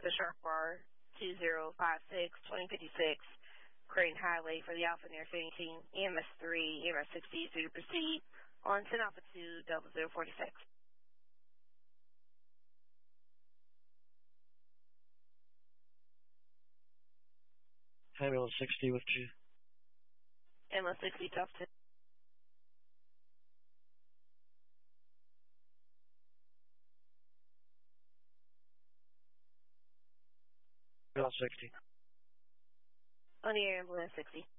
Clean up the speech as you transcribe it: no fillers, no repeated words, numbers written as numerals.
the Sharp Bar 2056, 2056, Creighton Highway for the Alpha Air Training Team, EMS 3, EMS 60, so you proceed on 10 Alpha 2, 0046. Ambulance 60 with you. Ambulance 60, tough 2. Ambulance 60. On the air, Ambulance 60.